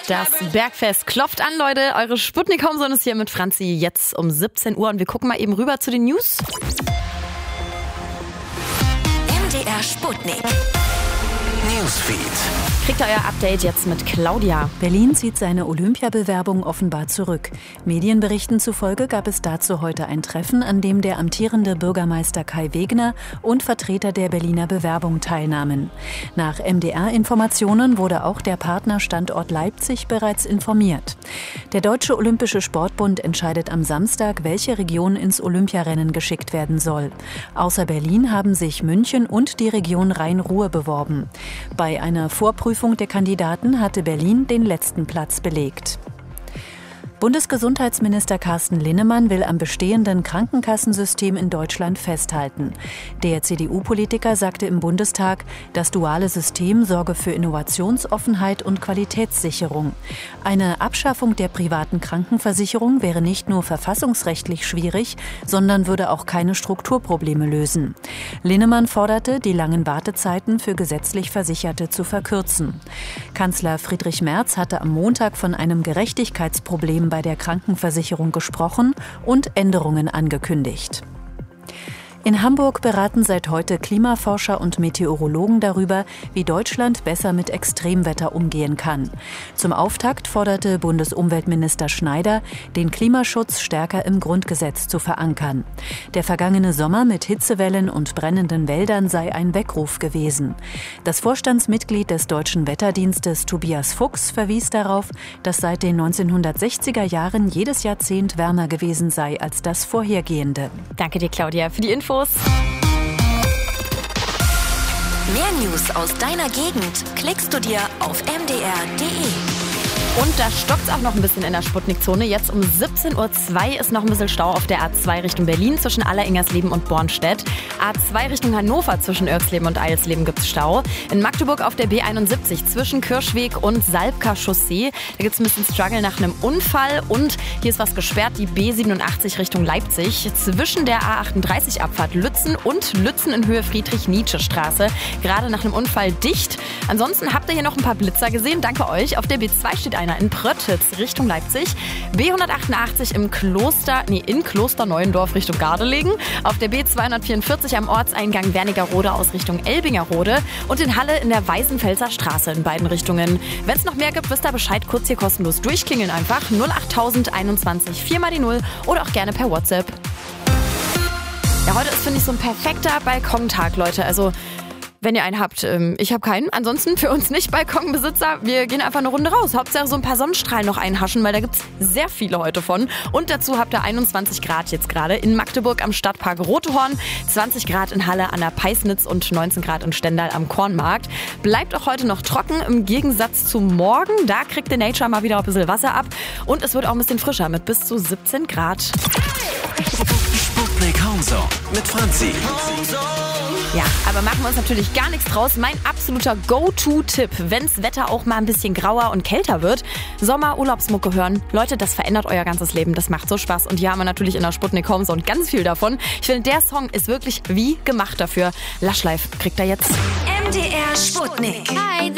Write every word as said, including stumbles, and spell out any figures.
Das Bergfest klopft an, Leute. Eure Sputnik-Homezone ist hier mit Franzi jetzt um siebzehn Uhr und wir gucken mal eben rüber zu den News. M D R Sputnik Newsfeed. Kriegt ihr euer Update jetzt mit Claudia. Berlin zieht seine Olympiabewerbung offenbar zurück. Medienberichten zufolge gab es dazu heute ein Treffen, an dem der amtierende Bürgermeister Kai Wegner und Vertreter der Berliner Bewerbung teilnahmen. Nach M D R-Informationen wurde auch der Partnerstandort Leipzig bereits informiert. Der Deutsche Olympische Sportbund entscheidet am Samstag, welche Region ins Olympiarennen geschickt werden soll. Außer Berlin haben sich München und die Region Rhein-Ruhr beworben. Bei einer Vorprüfung der Kandidaten hatte Berlin den letzten Platz belegt. Bundesgesundheitsminister Carsten Linnemann will am bestehenden Krankenkassensystem in Deutschland festhalten. Der C D U-Politiker sagte im Bundestag, das duale System sorge für Innovationsoffenheit und Qualitätssicherung. Eine Abschaffung der privaten Krankenversicherung wäre nicht nur verfassungsrechtlich schwierig, sondern würde auch keine Strukturprobleme lösen. Linnemann forderte, die langen Wartezeiten für gesetzlich Versicherte zu verkürzen. Kanzler Friedrich Merz hatte am Montag von einem Gerechtigkeitsproblem bei der Krankenversicherung gesprochen und Änderungen angekündigt. In Hamburg beraten seit heute Klimaforscher und Meteorologen darüber, wie Deutschland besser mit Extremwetter umgehen kann. Zum Auftakt forderte Bundesumweltminister Schneider, den Klimaschutz stärker im Grundgesetz zu verankern. Der vergangene Sommer mit Hitzewellen und brennenden Wäldern sei ein Weckruf gewesen. Das Vorstandsmitglied des Deutschen Wetterdienstes Tobias Fuchs verwies darauf, dass seit den neunzehnhundertsechziger Jahren jedes Jahrzehnt wärmer gewesen sei als das vorhergehende. Danke dir, Claudia, für die Infos. Mehr News aus deiner Gegend klickst du dir auf m d r punkt d e. Und da stockt es auch noch ein bisschen in der Sputnik-Zone. Jetzt um siebzehn Uhr zwei ist noch ein bisschen Stau auf der A zwei Richtung Berlin zwischen Alleringsersleben und Bornstedt. A zwei Richtung Hannover zwischen Irxleben und Eilsleben gibt es Stau. In Magdeburg auf der B einundsiebzig zwischen Kirschweg und Salbker Chaussee. Da gibt es ein bisschen Struggle nach einem Unfall. Und hier ist was gesperrt, die B siebenundachtzig Richtung Leipzig. Zwischen der A achtunddreißig Abfahrt Lützen und Lützen in Höhe Friedrich-Nietzsche-Straße. Gerade nach einem Unfall dicht. Ansonsten habt ihr hier noch ein paar Blitzer gesehen. Danke euch. Auf der B zwei steht einer in Pröttitz Richtung Leipzig, B hundertachtundachtzig im Kloster, nee, in Kloster Neuendorf Richtung Gardelegen, auf der B zweihundertvierundvierzig am Ortseingang Wernigerode aus Richtung Elbingerode und in Halle in der Weißenfelser Straße in beiden Richtungen. Wenn es noch mehr gibt, wisst ihr Bescheid, kurz hier kostenlos durchklingeln einfach null acht null eins eins, vier mal die null oder auch gerne per WhatsApp. Ja, heute ist, finde ich, so ein perfekter Balkontag, Leute, also wenn ihr einen habt, ähm, ich habe keinen. Ansonsten für uns nicht Balkonbesitzer, wir gehen einfach eine Runde raus. Hauptsache so ein paar Sonnenstrahlen noch einhaschen, weil da gibt's sehr viele heute von. Und dazu habt ihr einundzwanzig Grad jetzt gerade in Magdeburg am Stadtpark Rotehorn, zwanzig Grad in Halle an der Peisnitz und neunzehn Grad in Stendal am Kornmarkt. Bleibt auch heute noch trocken im Gegensatz zu morgen. Da kriegt der Nature mal wieder ein bisschen Wasser ab. Und es wird auch ein bisschen frischer mit bis zu siebzehn Grad. Sputnik Homezone mit Franzi. Ja, aber machen wir uns natürlich gar nichts draus. Mein absoluter Go-To-Tipp, wenn's Wetter auch mal ein bisschen grauer und kälter wird, Sommer-Urlaubsmucke hören. Leute, das verändert euer ganzes Leben. Das macht so Spaß. Und hier haben wir natürlich in der Sputnik Homezone ganz viel davon. Ich finde, der Song ist wirklich wie gemacht dafür. Lush Life kriegt er jetzt. M D R Sputnik. Hi,